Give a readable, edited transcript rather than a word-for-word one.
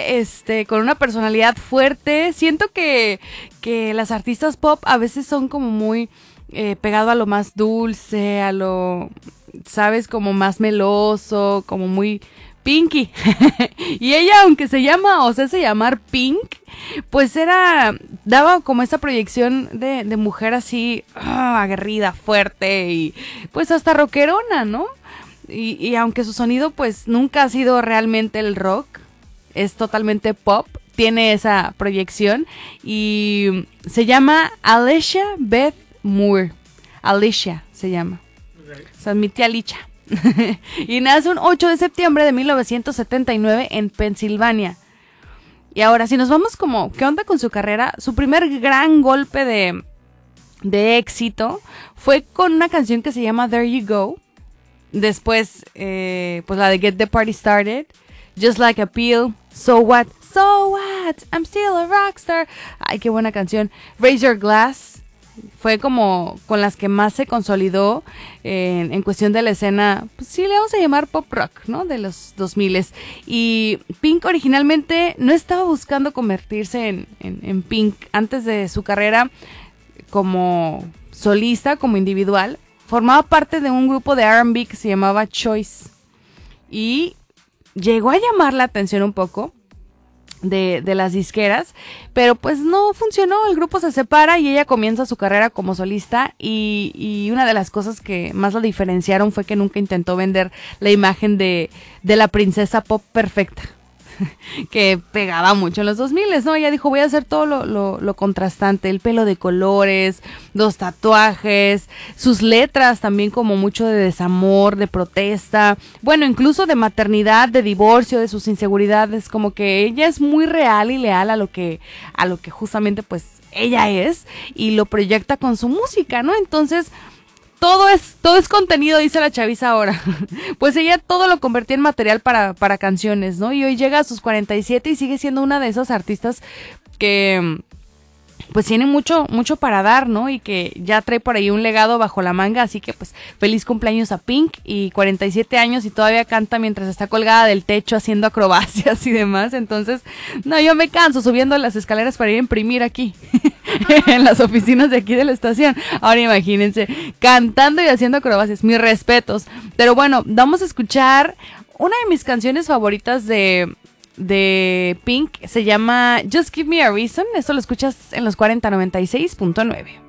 con una personalidad fuerte. Siento que las artistas pop a veces son como muy pegado a lo más dulce, a lo, ¿sabes? Como más meloso, como muy Pinky. Y ella, aunque se hace llamar Pink, pues daba como esa proyección de mujer así, aguerrida, fuerte y pues hasta rockerona, ¿no? Y aunque su sonido pues nunca ha sido realmente el rock, es totalmente pop, tiene esa proyección y se llama Alicia Beth Moore. Alicia se llama. O sea, mi tía Licha. Y nace un 8 de septiembre de 1979 en Pensilvania. Y ahora, si nos vamos como, ¿qué onda con su carrera? Su primer gran golpe de éxito fue con una canción que se llama There You Go. Después, pues la de Get the Party Started, Just Like a Pill, So What, I'm Still a Rockstar. Ay, qué buena canción. Raise Your Glass. Fue como con las que más se consolidó en cuestión de la escena, pues sí le vamos a llamar pop rock, ¿no? De los 2000. Y Pink originalmente no estaba buscando convertirse en Pink. Antes de su carrera como solista, como individual, formaba parte de un grupo de R&B que se llamaba Choice. Y llegó a llamar la atención un poco de las disqueras, pero pues no funcionó, el grupo se separa y ella comienza su carrera como solista y una de las cosas que más la diferenciaron fue que nunca intentó vender la imagen de la princesa pop perfecta que pegaba mucho en los 2000, ¿no? Ella dijo, voy a hacer todo lo contrastante, el pelo de colores, los tatuajes, sus letras también como mucho de desamor, de protesta, bueno, incluso de maternidad, de divorcio, de sus inseguridades, como que ella es muy real y leal a lo que justamente pues ella es y lo proyecta con su música, ¿no? Entonces, todo es contenido, dice la chaviza ahora. Pues ella todo lo convertía en material para canciones, ¿no? Y hoy llega a sus 47 y sigue siendo una de esas artistas que pues tiene mucho para dar, ¿no? Y que ya trae por ahí un legado bajo la manga, así que pues feliz cumpleaños a Pink y 47 años y todavía canta mientras está colgada del techo haciendo acrobacias y demás. Entonces, no, yo me canso subiendo las escaleras para ir a imprimir aquí en las oficinas de aquí de la estación. Ahora imagínense, cantando y haciendo acrobacias, mis respetos. Pero bueno, vamos a escuchar una de mis canciones favoritas de Pink, se llama Just Give Me a Reason. Esto lo escuchas en los 4096.9.